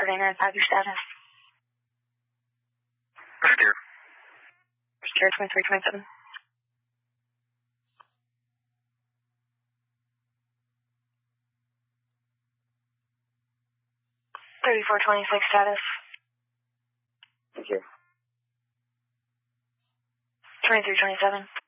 Survey 95, your status. Scared. Scared 2327. 3426 status. Thank you. 2327.